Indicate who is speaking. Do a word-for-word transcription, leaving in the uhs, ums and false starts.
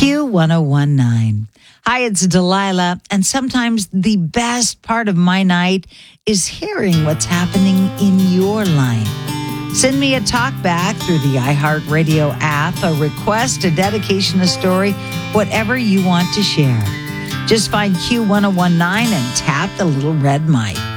Speaker 1: Q ten nineteen. Hi, it's Delilah, and sometimes the best part of my night is hearing what's happening in your life. Send me a talk back through the iHeartRadio app, a request, a dedication, a story, whatever you want to share. Just find Q ten nineteen and tap the little red mic.